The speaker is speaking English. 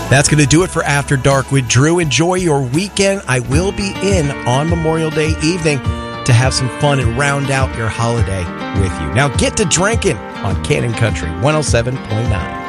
That's going to do it for After Dark with Drew. Enjoy your weekend. I will be in on Memorial Day evening to have some fun and round out your holiday with you. Now get to drinking on Cannon Country 107.9.